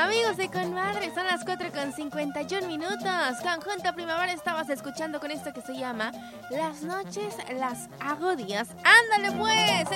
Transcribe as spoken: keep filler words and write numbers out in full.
Amigos de Conmadre, son las cuatro con cincuenta y un minutos. Conjunto Primavera estabas escuchando con esto que se llama Las noches las hago días. ¡Ándale pues!